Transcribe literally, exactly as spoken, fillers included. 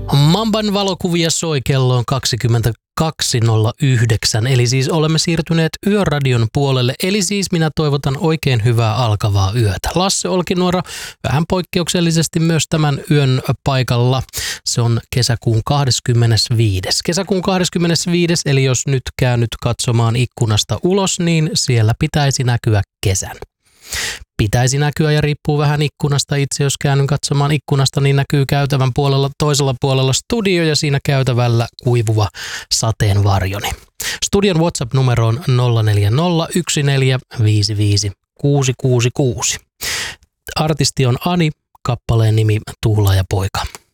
Mamban valokuvia soi, kello on kaksikymmentäkaksi nolla yhdeksän, eli siis olemme siirtyneet Yöradion puolelle, eli siis minä toivotan oikein hyvää alkavaa yötä. Lasse Olkinuora vähän poikkeuksellisesti myös tämän yön paikalla. Se on kesäkuun kahdeskymmenesviides. Kesäkuun kahdeskymmenesviides, eli jos nyt käännyt katsomaan ikkunasta ulos, niin siellä pitäisi näkyä kesän. Pitäisi näkyä ja riippuu vähän ikkunasta. Itse jos käännyn katsomaan ikkunasta, niin näkyy käytävän puolella, toisella puolella studio ja siinä käytävällä kuivuva sateenvarjoni. Studion WhatsApp-numero on nolla neljä nolla yksi neljä viisi viisi kuusi kuusi kuusi. Artisti on Ani, kappaleen nimi Tuula ja poika.